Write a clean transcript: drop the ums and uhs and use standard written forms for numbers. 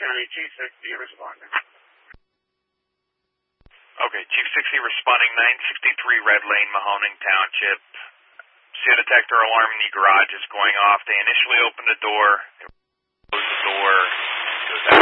County, Chief 60 responding. Okay, Chief 60 responding, 963 Red Lane, Mahoning Township. CO detector alarm in the garage is going off. They initially opened the door, closed the door,